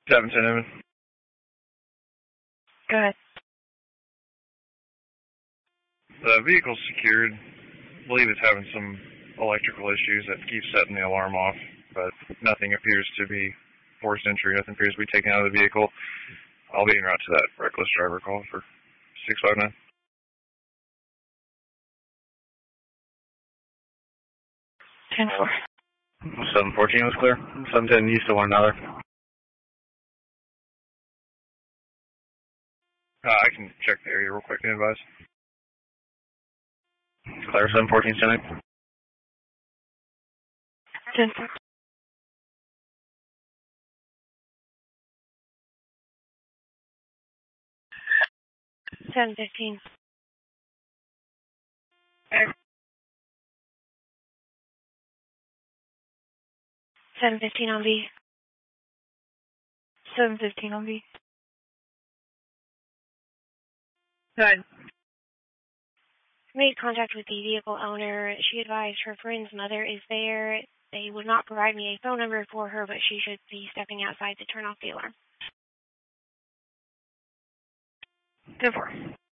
710 Evan. Go ahead. The vehicle's secured. I believe it's having some electrical issues that keep setting the alarm off, but nothing appears to be forced entry. Nothing appears to be taken out of the vehicle. I'll be en route to that reckless driver call for 659. 10-4. 714 was clear. 710, you still want another? I can check the area real quick and advise. Clear, 714 standing. 10-4. 715. 715 on B. 715 on B. Good. Made contact with the vehicle owner. She advised her friend's mother is there. They would not provide me a phone number for her, but she should be stepping outside to turn off the alarm. 10-4.